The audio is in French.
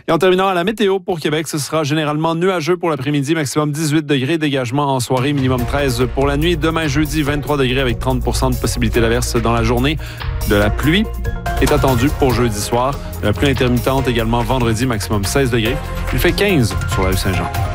Et en terminant à la météo pour Québec, ce sera généralement nuageux pour l'après-midi, maximum 18 degrés, dégagement en soirée, minimum 13 pour la nuit. Demain, jeudi, 23 degrés avec 30 de possibilité d'averse dans la journée. De la pluie est attendue pour jeudi soir. De la pluie intermittente également vendredi, maximum 16 degrés. Il fait 15 sur la rue Saint-Jean.